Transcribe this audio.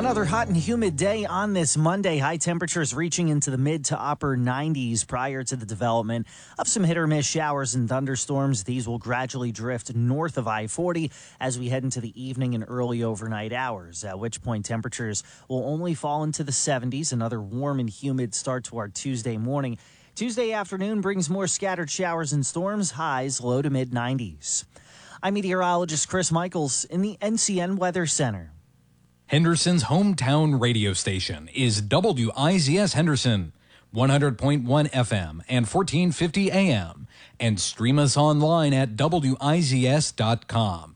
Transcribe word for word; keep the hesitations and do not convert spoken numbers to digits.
Another hot and humid day on this Monday. High temperatures reaching into the mid to upper nineties prior to the development of some hit or miss showers and thunderstorms. These will gradually drift north of I forty as we head into the evening and early overnight hours, at which point temperatures will only fall into the seventies. Another warm and humid start to our Tuesday morning. Tuesday afternoon brings more scattered showers and storms, highs low to mid nineties. I'm meteorologist Chris Michaels in the N C N Weather Center. Henderson's hometown radio station is W I Z S Henderson, one hundred point one F M and fourteen fifty A M, and stream us online at W I Z S dot com.